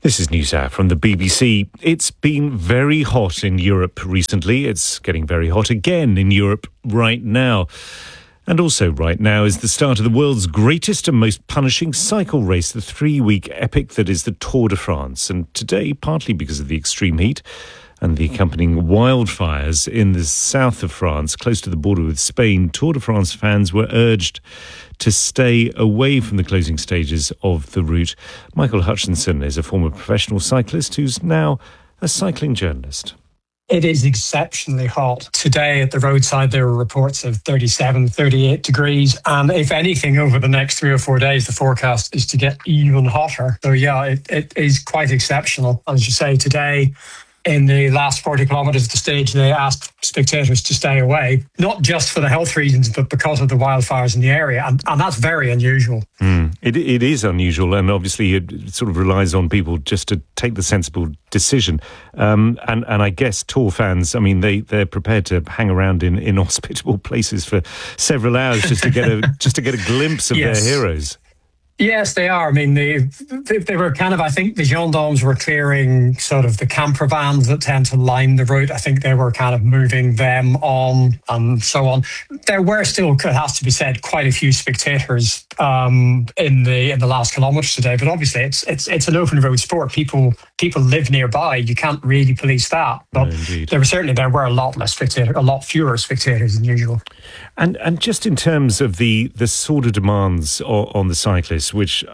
This is NewsHour from the BBC. It's been very hot in Europe recently. It's getting very hot again in Europe right now. And also right now is the start of the world's greatest and most punishing cycle race, the 3-week epic that is the Tour de France. And today, partly because of the extreme heat and the accompanying wildfires in the south of France, close to the border with Spain, Tour de France fans were urged to stay away from the closing stages of the route. Michael Hutchinson is a former professional cyclist who's now a cycling journalist. It is exceptionally hot. Today at the roadside, there were reports of 37, 38 degrees. And if anything, over the next 3 or 4 days, the forecast is to get even hotter. So yeah, it is quite exceptional. As you say, today, in the last 40 kilometres of the stage, they asked spectators to stay away, not just for the health reasons, but because of the wildfires in the area. And that's very unusual. It is unusual, and obviously it sort of relies on people just to take the sensible decision. And I guess Tour fans, I mean, they're prepared to hang around in inhospitable places for several hours just to get a glimpse of their heroes. Yes, they are. I mean, they were kind of, I think the gendarmes were clearing sort of the camper vans that tend to line the route. I think they were kind of moving them on and so on. There were still, it has to be said, quite a few spectators in the last kilometres today. But obviously, it's an open road sport. People live nearby. You can't really police that. But there were a lot fewer spectators than usual. And just in terms of the sort of demands on the cyclists, which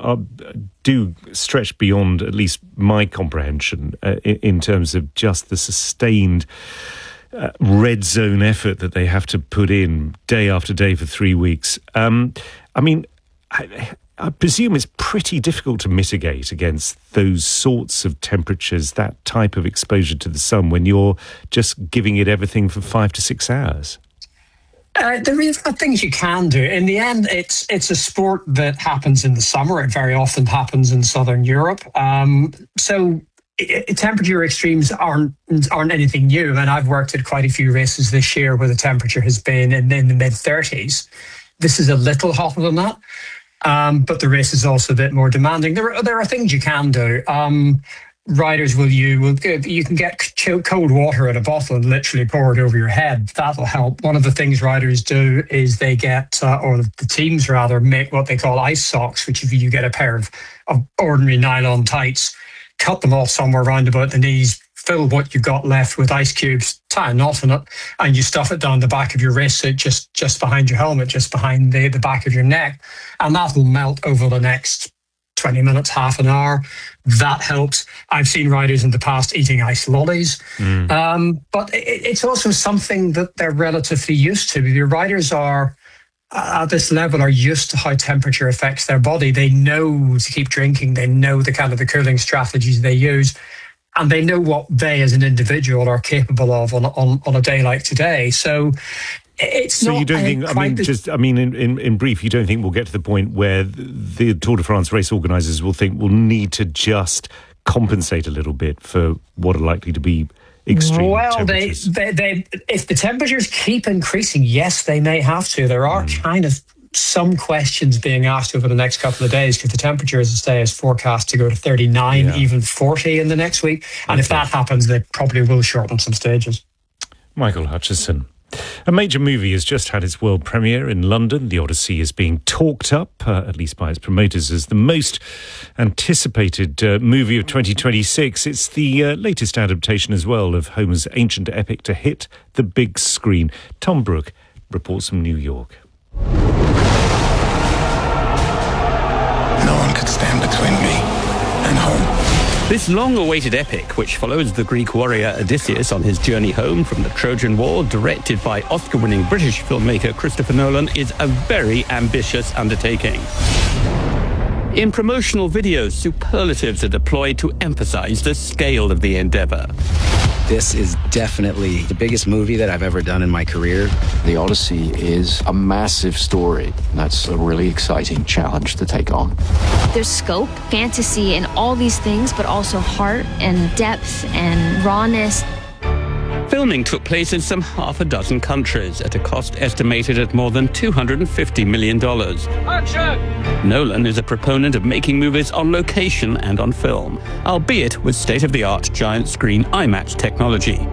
do stretch beyond at least my comprehension in terms of just the sustained red zone effort that they have to put in day after day for 3 weeks. I mean, I presume it's pretty difficult to mitigate against those sorts of temperatures, that type of exposure to the sun, when you're just giving it everything for 5 to 6 hours. There are things you can do. In the end, it's a sport that happens in the summer. It very often happens in southern Europe. So temperature extremes aren't anything new. I mean, I've worked at quite a few races this year where the temperature has been in the mid-30s. This is a little hotter than that. But the race is also a bit more demanding. There are things you can do. Riders you can get cold water in a bottle and literally pour it over your head. That'll help. One of the things riders do is they get, or the teams rather, make what they call ice socks, which if you get a pair of ordinary nylon tights, cut them off somewhere round about the knees, fill what you've got left with ice cubes, tie a knot in it, and you stuff it down the back of your wrist, so just behind your helmet, just behind the back of your neck, and that will melt over the next 20 minutes, half an hour. That helps. I've seen riders in the past eating ice lollies. But it's also something that they're relatively used to. The riders are, at this level, are used to how temperature affects their body. They know to keep drinking. They know the kind of the cooling strategies they use. And they know what they as an individual are capable of on a day like today. So you don't think, in brief, you don't think we'll get to the point where the Tour de France race organisers will think we'll need to just compensate a little bit for what are likely to be extreme temperatures? They if the temperatures keep increasing, yes, they may have to. There are kind of some questions being asked over the next couple of days, because the temperature, as I say, is forecast to go to 39, even 40 in the next week. And if that happens, they probably will shorten some stages. Michael Hutchison. A major movie has just had its world premiere in London. The Odyssey is being talked up, at least by its promoters, as the most anticipated movie of 2026. It's the latest adaptation as well of Homer's ancient epic to hit the big screen. Tom Brooke reports from New York. No one could stand between me and home. This long-awaited epic, which follows the Greek warrior Odysseus on his journey home from the Trojan War, directed by Oscar-winning British filmmaker Christopher Nolan, is a very ambitious undertaking. In promotional videos, superlatives are deployed to emphasize the scale of the endeavor. This is definitely the biggest movie that I've ever done in my career. The Odyssey is a massive story. That's a really exciting challenge to take on. There's scope, fantasy, and all these things, but also heart and depth and rawness. Filming took place in some half a dozen countries at a cost estimated at more than $250 million. Action! Nolan is a proponent of making movies on location and on film, albeit with state-of-the-art giant screen IMAX technology.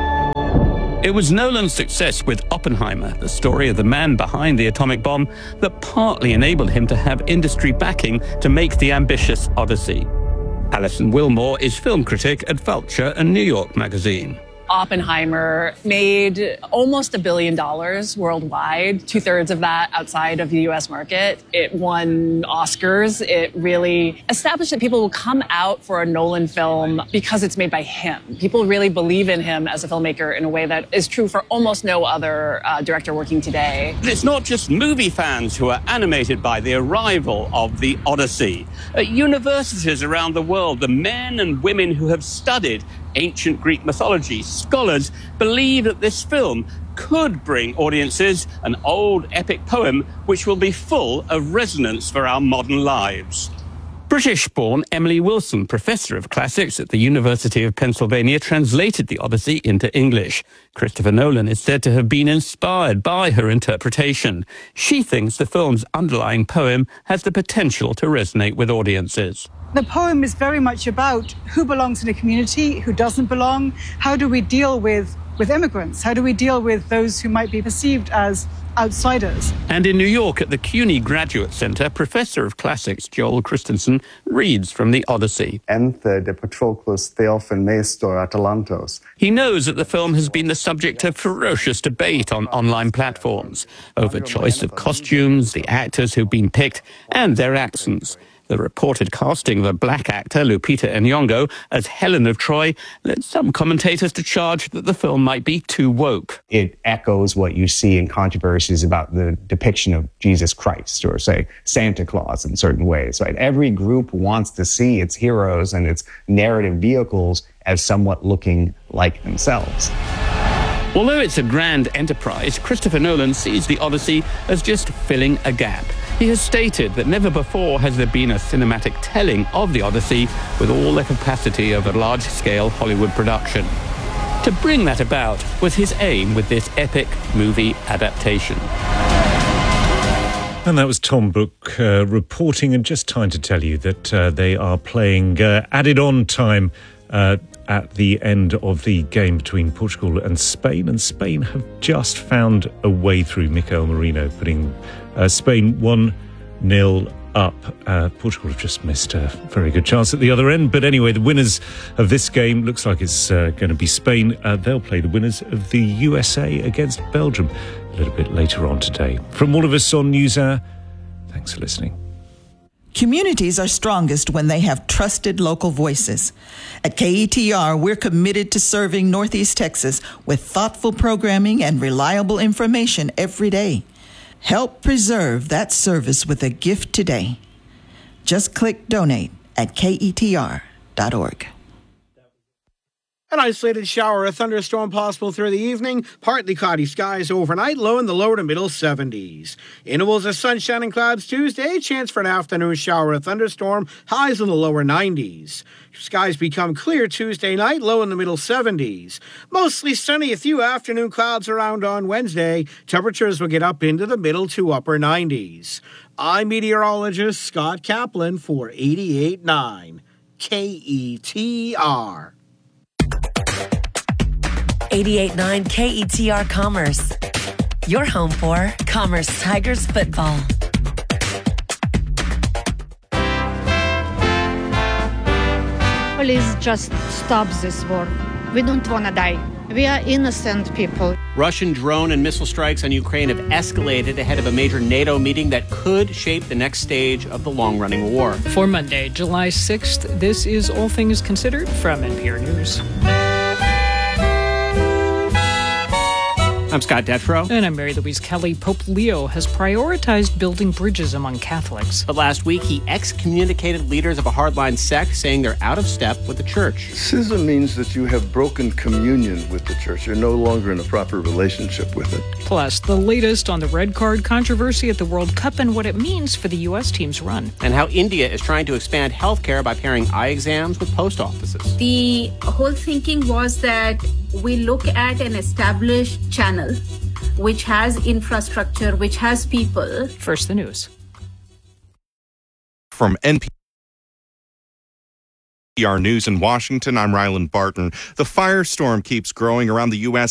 It was Nolan's success with Oppenheimer, the story of the man behind the atomic bomb, that partly enabled him to have industry backing to make the ambitious Odyssey. Alison Wilmore is film critic at Vulture and New York Magazine. Oppenheimer made almost $1 billion worldwide, 2/3 of that outside of the U.S. market. It won Oscars. It really established that people will come out for a Nolan film because it's made by him. People really believe in him as a filmmaker in a way that is true for almost no other director working today. It's not just movie fans who are animated by the arrival of the Odyssey. At universities around the world, the men and women who have studied ancient Greek mythology, scholars believe that this film could bring audiences an old epic poem which will be full of resonance for our modern lives. British-born Emily Wilson, professor of classics at the University of Pennsylvania, translated the Odyssey into English. Christopher Nolan is said to have been inspired by her interpretation. She thinks the film's underlying poem has the potential to resonate with audiences. The poem is very much about who belongs in a community, who doesn't belong. How do we deal with immigrants? How do we deal with those who might be perceived as outsiders? And in New York at the CUNY Graduate Center, Professor of Classics Joel Christensen reads from the Odyssey. Ente de Patroclus Theophan Maestor Atalantos. He knows that the film has been the subject of ferocious debate on online platforms over choice of costumes, the actors who've been picked, and their accents. The reported casting of a black actor, Lupita Nyong'o, as Helen of Troy led some commentators to charge that the film might be too woke. It echoes what you see in controversies about the depiction of Jesus Christ or, say, Santa Claus in certain ways. Right? Every group wants to see its heroes and its narrative vehicles as somewhat looking like themselves. Although it's a grand enterprise, Christopher Nolan sees the Odyssey as just filling a gap. He has stated that never before has there been a cinematic telling of the Odyssey with all the capacity of a large-scale Hollywood production. To bring that about was his aim with this epic movie adaptation. And that was Tom Brook reporting, and just time to tell you that they are playing added on time at the end of the game between Portugal and Spain have just found a way through. Mikel Merino putting Spain 1-0 up. Portugal have just missed a very good chance at the other end. But anyway, the winners of this game looks like it's going to be Spain. They'll play the winners of the USA against Belgium a little bit later on today. From all of us on NewsHour, thanks for listening. Communities are strongest when they have trusted local voices. At KETR, we're committed to serving Northeast Texas with thoughtful programming and reliable information every day. Help preserve that service with a gift today. Just click donate at KETR.org. An isolated shower or thunderstorm possible through the evening. Partly cloudy skies overnight, low in the lower to middle 70s. Intervals of sunshine and clouds Tuesday. Chance for an afternoon shower or thunderstorm. Highs in the lower 90s. Skies become clear Tuesday night, low in the middle 70s. Mostly sunny, a few afternoon clouds around on Wednesday. Temperatures will get up into the middle to upper 90s. I'm meteorologist Scott Kaplan for 88.9 KETR. 88.9 KETR Commerce. Your home for Commerce Tigers football. Please just stop this war. We don't want to die. We are innocent people. Russian drone and missile strikes on Ukraine have escalated ahead of a major NATO meeting that could shape the next stage of the long-running war. For Monday, July 6th, this is All Things Considered from NPR News. I'm Scott Detrow. And I'm Mary Louise Kelly. Pope Leo has prioritized building bridges among Catholics. But last week, he excommunicated leaders of a hardline sect, saying they're out of step with the church. Schism means that you have broken communion with the church. You're no longer in a proper relationship with it. Plus, the latest on the red card controversy at the World Cup and what it means for the U.S. team's run. And how India is trying to expand healthcare by pairing eye exams with post offices. The whole thinking was that we look at an established channel which has infrastructure, which has people. First, the news. From NPR News in Washington, I'm Ryland Barton. The firestorm keeps growing around the U.S.